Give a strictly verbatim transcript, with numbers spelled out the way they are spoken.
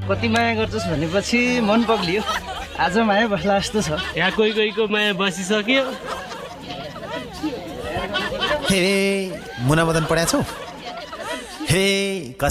कति माया गर्छस् भनेपछि मन पग्लियो। आज माया बस्ला जस्तो छ। यहाँ कोही कोहीको माया बसिसक्यो। हे मुना मदन पढ्या छौ? हे